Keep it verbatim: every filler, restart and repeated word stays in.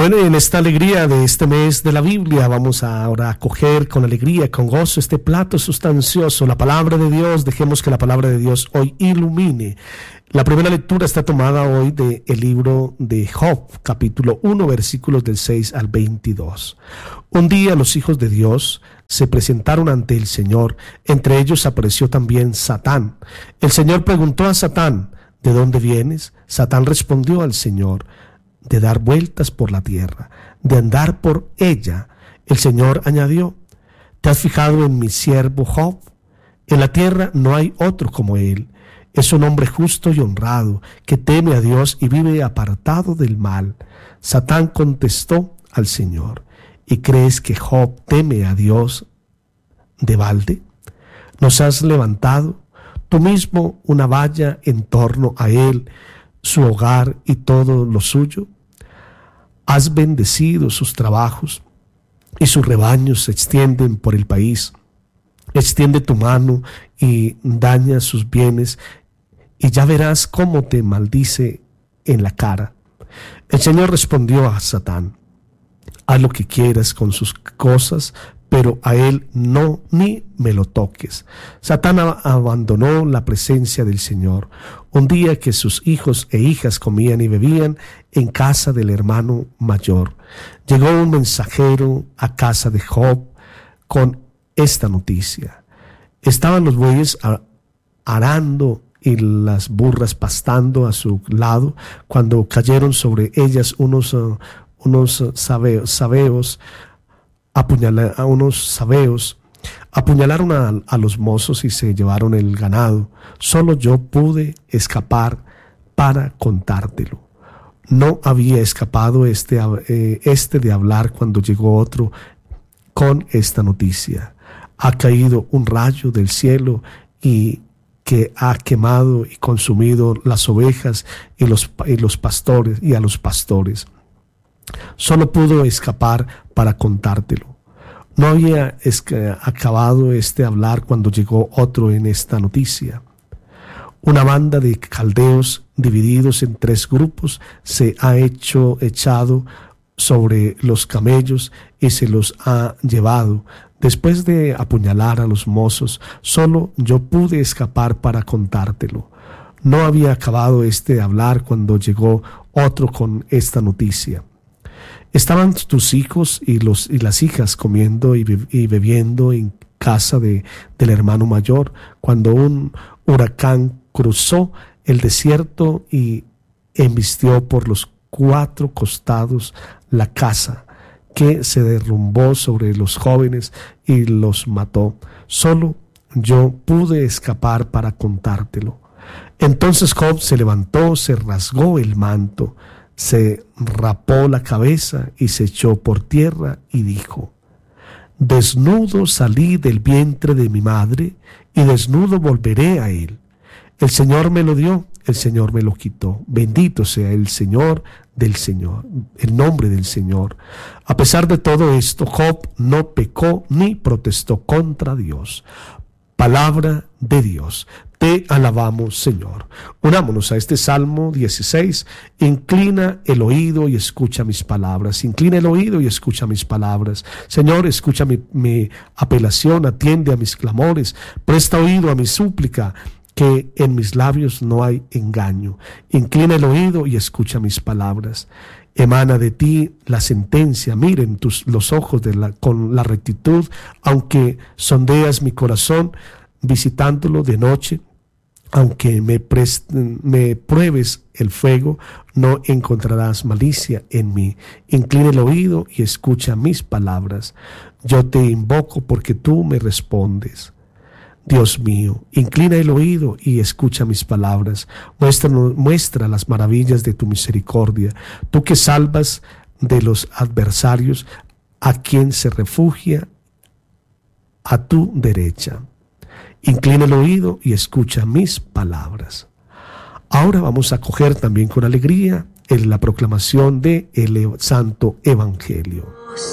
Bueno, en esta alegría de este mes de la Biblia vamos a ahora a coger con alegría, con gozo este plato sustancioso, la palabra de Dios. Dejemos que la palabra de Dios hoy ilumine. La primera lectura está tomada hoy del libro de Job, capítulo uno, versículos del seis al veintidós. Un día los hijos de Dios se presentaron ante el Señor. Entre ellos apareció también Satán. El Señor preguntó a Satán: ¿de dónde vienes? Satán respondió al Señor: de dar vueltas por la tierra, de andar por ella. El Señor añadió: ¿te has fijado en mi siervo Job? En la tierra no hay otro como él. Es un hombre justo y honrado, que teme a Dios y vive apartado del mal. Satán contestó al Señor: ¿y crees que Job teme a Dios de balde? ¿Nos has levantado tú mismo una valla en torno a él, su hogar y todo lo suyo? Has bendecido sus trabajos y sus rebaños se extienden por el país. Extiende tu mano y daña sus bienes, y ya verás cómo te maldice en la cara. El Señor respondió a Satán: haz lo que quieras con sus cosas, pero a él no, ni me lo toques. Satán abandonó la presencia del Señor. Un día que sus hijos e hijas comían y bebían en casa del hermano mayor, llegó un mensajero a casa de Job con esta noticia: estaban los bueyes arando y las burras pastando a su lado, cuando cayeron sobre ellas unos, uh, unos sabeos, sabeos apuñala, a unos sabeos, apuñalaron a, a los mozos y se llevaron el ganado. Solo yo pude escapar para contártelo. No había escapado este, eh, este de hablar cuando llegó otro con esta noticia: ha caído un rayo del cielo y que ha quemado y consumido las ovejas y los, y los pastores y a los pastores. Solo pudo escapar para contártelo. No había esca- acabado este hablar cuando llegó otro en esta noticia. Una banda de caldeos divididos en tres grupos se ha hecho echado sobre los camellos y se los ha llevado. Después de apuñalar a los mozos, solo yo pude escapar para contártelo. No había acabado este de hablar cuando llegó otro con esta noticia. Estaban tus hijos y, los, y las hijas comiendo y, be- y bebiendo en casa de, del hermano mayor, cuando un huracán cruzó el desierto y embistió por los cuatro costados la casa, que se derrumbó sobre los jóvenes y los mató. Solo yo pude escapar para contártelo. Entonces Job se levantó, se rasgó el manto, se rapó la cabeza y se echó por tierra y dijo: desnudo salí del vientre de mi madre y desnudo volveré a él. El Señor me lo dio, el Señor me lo quitó. Bendito sea el Señor del Señor, el nombre del Señor. A pesar de todo esto, Job no pecó ni protestó contra Dios. Palabra de Dios. Te alabamos, Señor. Unámonos a este Salmo dieciséis. Inclina el oído y escucha mis palabras. Inclina el oído y escucha mis palabras. Señor, escucha mi, mi apelación, atiende a mis clamores, presta oído a mi súplica, que en mis labios no hay engaño. Inclina el oído y escucha mis palabras. Emana de ti la sentencia. Miren tus, los ojos de la, con la rectitud, aunque sondeas mi corazón, visitándolo de noche. Aunque me, prest, me pruebes el fuego, no encontrarás malicia en mí. Inclina el oído y escucha mis palabras. Yo te invoco porque tú me respondes. Dios mío, inclina el oído y escucha mis palabras. Muestra, muestra las maravillas de tu misericordia. Tú que salvas de los adversarios a quien se refugia a tu derecha. Inclina el oído y escucha mis palabras. Ahora vamos a acoger también con alegría en la proclamación del Santo Evangelio.